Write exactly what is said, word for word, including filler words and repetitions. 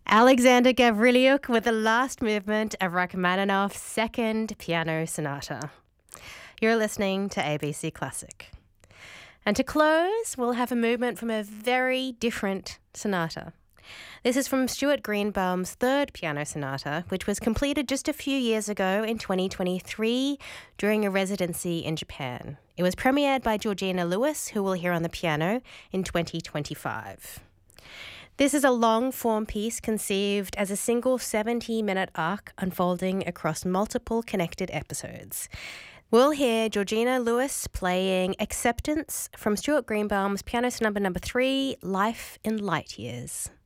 Alexander Gavrilyuk with the last movement of Rachmaninoff's Second Piano Sonata. You're listening to A B C Classic. And to close, we'll have a movement from a very different sonata. This is from Stuart Greenbaum's Third Piano Sonata, which was completed just a few years ago in twenty twenty-three during a residency in Japan. It was premiered by Georgina Lewis, who we'll hear on the piano, in twenty twenty-five. This is a long-form piece conceived as a single seventy-minute arc unfolding across multiple connected episodes. We'll hear Georgina Lewis playing Acceptance from Stuart Greenbaum's Piano Sonata number three, Life in Light Years.